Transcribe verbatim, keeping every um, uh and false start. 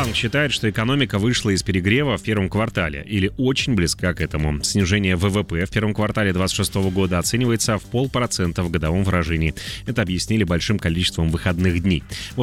Центробанк считает, что экономика вышла из перегрева в первом квартале или очень близка к этому. Снижение ВВП в первом квартале две тысячи двадцать шестого года оценивается в полпроцента в годовом выражении. Это объяснили большим количеством выходных дней.